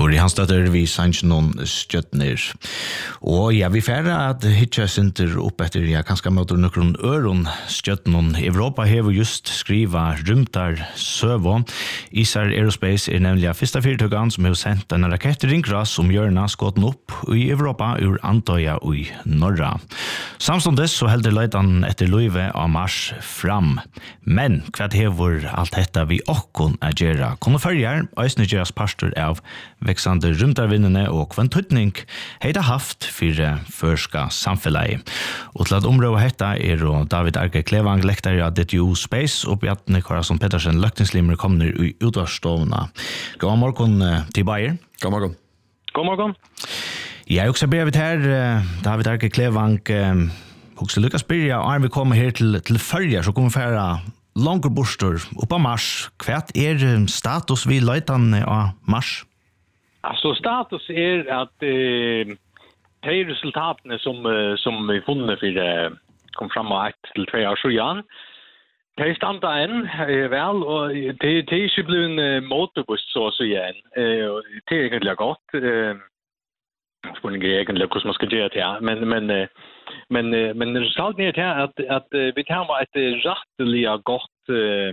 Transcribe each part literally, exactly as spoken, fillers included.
Hvor han støtter vi sanns noen støttner. Og ja, vi færre at hitja sinter opp etter, ja, kanskje møter noen øron støttnen. Europa har just skriva rymtar søvå. Isar Aerospace er nemlig første fyrtøkene som har sendt en rakett ringras som hjørna skåten opp i Europa ur Antøya og i Norra. Samståndes så heldur leitan etter Løyve av Mars fram. Men hva hever alt dette vi okkon er gjerra? Kunne følger, Øysne gjeras pastor av veksande rymtarvinnene og kvantutning heita haft fyrir førska samfellet. Og til at området hetta er David Arke Klevang, lektar av D T U Space, og Bjarne Korason Pettersen, løktingslimer, kommer i utvarstovna. God morgen til Bayer. God morgen. God morgen. Jeg også ber vi her, David Arke Klevang, også lykkes byrja, og vi kommer her til, til Følger, så kommer vi færa langer borster oppe av Mars. Hva er status vi løytan av Mars? Altså, status er at eh, de resultatene som, som vi funnet for eh, kom fram av ett til tre år siden, de standa enn eh, vel, og de, de er ikke blevet en motorbust så å si igjen. Eh, det er egentlig godt. Eh, Spørningen er egentlig hvordan man skal gjøre det, men, men, men, men resultatet er til at, at vi tar med et rettelig godt eh,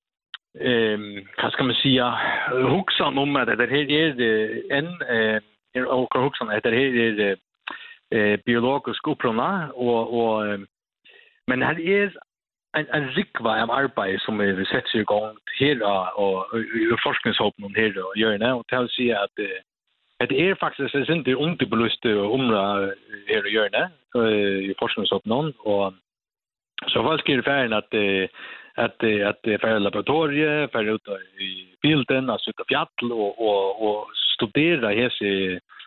eh, hva skal man si, hoksan om at det her er en eh, og hoksan at det her er eh, biologisk opprørende, og, og, men her er en, en rikva av arbeid som er sett i gang her og, og i forskningshåpen her og gjør det, og til å si at det er faktisk en sinter underbelyst område her å gjøre det i forskningshåpen, og så folk er ferdig at at at det er ferdig laboratoriet, ferdig ut i bilden, altså ut av fjall, og, og, og studere hese